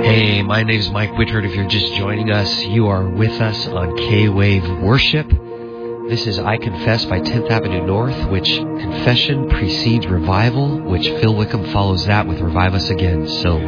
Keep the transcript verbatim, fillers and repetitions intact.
Hey, my name's Mike Whitford. If you're just joining us, you are with us on K-Wave Worship. This is I Confess by tenth Avenue North, which confession precedes revival, which Phil Wickham follows that with Revive Us Again. So